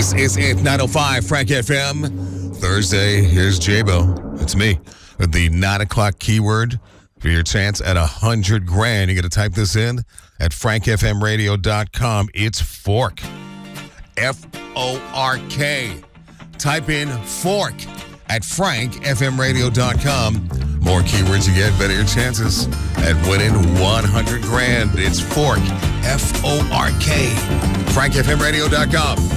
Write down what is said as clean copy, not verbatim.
This is it, 905 Frank FM. Thursday, here's J-Bo. It's me with the 9 o'clock keyword for your chance at $100,000. You got to type this in at frankfmradio.com. It's fork. F-O-R-K. Type in fork at frankfmradio.com. More keywords you get, better your chances at winning $100,000. It's fork. F-O-R-K. frankfmradio.com.